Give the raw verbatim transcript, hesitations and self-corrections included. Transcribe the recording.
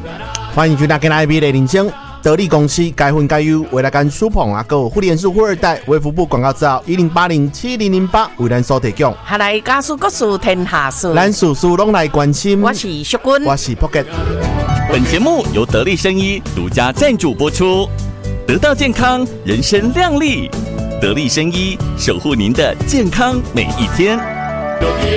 欢迎去大家来比的铃声。得力公司该分该优，为了干舒捧啊，够富联数富二代，卫福部广告资料一零八零七零零八为咱所提供。 下来家事各事天下事， 咱事事拢来关心。 我是淑君， 我是 Pocket。 本节目由得力生医独家赞助播出，得到健康，人生亮丽。得力生医守护您的健康每一天。